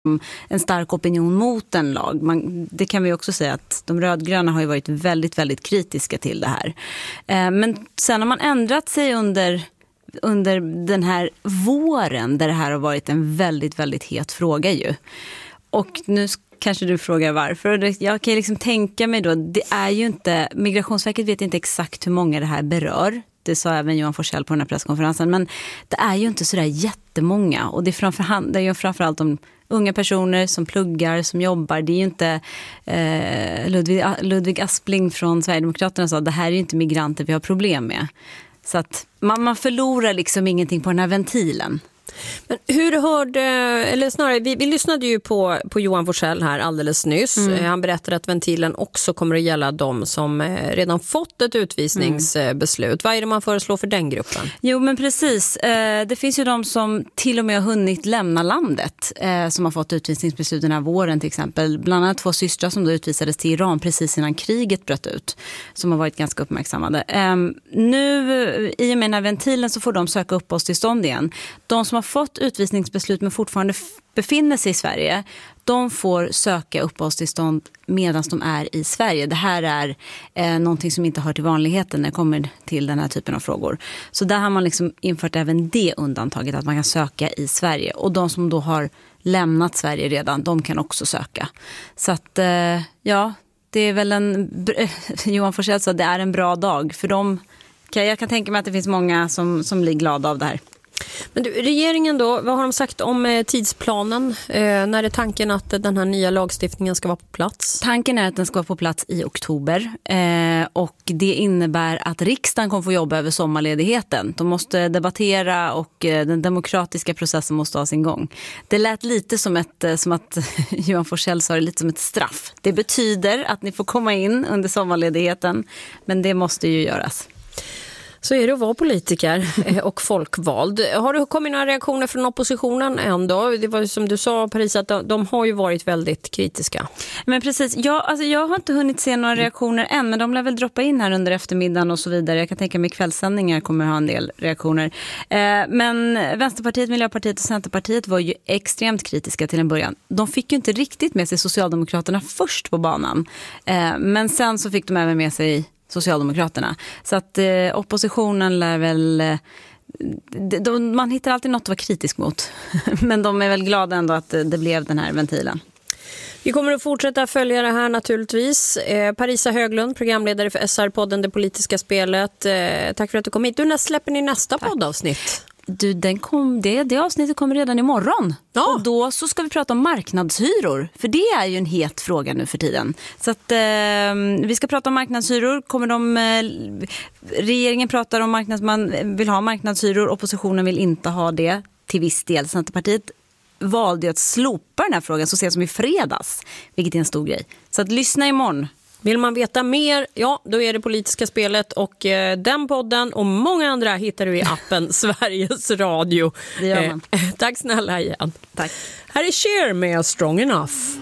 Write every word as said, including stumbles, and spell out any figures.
en stark opinion mot en lag. Man, det kan vi också säga att de rödgröna har ju varit väldigt, väldigt kritiska till det här. Eh, men sen har man ändrat sig under, under den här våren där det här har varit en väldigt, väldigt het fråga ju. Och nu kanske du frågar varför. Jag kan ju liksom tänka mig då, det är ju inte, Migrationsverket vet inte exakt hur många det här berör. Det sa även Johan Forssell på den här presskonferensen. Men det är ju inte sådär jättemånga. Och det är, framför, det är ju framförallt om unga personer som pluggar, som jobbar. Det är ju inte eh, Ludvig, Ludvig Aspling från Sverigedemokraterna sa, det här är ju inte migranter vi har problem med. Så att man, man förlorar liksom ingenting på den här ventilen. Men hur hörde, eller snarare, vi, vi lyssnade ju på, på Johan Forssell här alldeles nyss. Mm. Han berättade att ventilen också kommer att gälla de som redan fått ett utvisningsbeslut. Mm. Vad är det man föreslår för den gruppen? Jo, men precis. Det finns ju de som till och med har hunnit lämna landet som har fått utvisningsbeslut den här våren till exempel. Bland annat två systrar som då utvisades till Iran precis innan kriget bröt ut. Som har varit ganska uppmärksammade. Nu i och med den här ventilen så får de söka uppehållstillstånd igen. De som har fått utvisningsbeslut men fortfarande befinner sig i Sverige, de får söka uppehållstillstånd medan de är i Sverige. Det här är eh, någonting som inte hör till vanligheten när det kommer till den här typen av frågor. Så där har man liksom infört även det undantaget att man kan söka i Sverige. Och de som då har lämnat Sverige redan, de kan också söka. Så att eh, ja, det är väl en, Johan Forssell sa, det är en bra dag för dem. Jag kan tänka mig att det finns många som, som blir glada av det här. Men du, regeringen då, vad har de sagt om eh, tidsplanen? Eh, när är tanken att den här nya lagstiftningen ska vara på plats? Tanken är att den ska vara på plats i oktober. Eh, och det innebär att riksdagen kommer få jobba över sommarledigheten. De måste debattera och eh, den demokratiska processen måste ha sin gång. Det lät lite som, ett, eh, som att Johan Forssell sa det, lite som ett straff. Det betyder att ni får komma in under sommarledigheten, men det måste ju göras. Så är det att vara politiker och folkvald. Har det kommit några reaktioner från oppositionen ändå? Det var som du sa, Paris, att de, de har ju varit väldigt kritiska. Men precis, jag, alltså jag har inte hunnit se några reaktioner än, men de lär väl droppa in här under eftermiddagen och så vidare. Jag kan tänka mig kvällssändningar kommer ha en del reaktioner. Eh, men Vänsterpartiet, Miljöpartiet och Centerpartiet var ju extremt kritiska till en början. De fick ju inte riktigt med sig Socialdemokraterna först på banan. Eh, men sen så fick de även med sig Socialdemokraterna. Så att eh, oppositionen lär väl... Eh, de, man hittar alltid något att vara kritisk mot. Men de är väl glada ändå att det blev den här ventilen. Vi kommer att fortsätta följa det här naturligtvis. Eh, Parisa Höglund, programledare för S R-podden Det politiska spelet. Eh, tack för att du kom hit. Du, när släpper ni nästa tack. poddavsnitt? Du, den kom, det, det avsnittet kommer redan imorgon. Ja. Och då så ska vi prata om marknadshyror. För det är ju en het fråga nu för tiden. Så att eh, vi ska prata om marknadshyror. Kommer de, eh, regeringen pratar om marknads, man vill ha marknadshyror. Oppositionen vill inte ha det till viss del. Centerpartiet valde att slopa den här frågan så sent som i fredags. Vilket är en stor grej. Så att lyssna imorgon. Vill man veta mer, ja, då är det politiska spelet och eh, den podden och många andra hittar du i appen Sveriges Radio. Det gör man. Eh, tack snälla igen. Tack. Här är Cher med Strong Enough.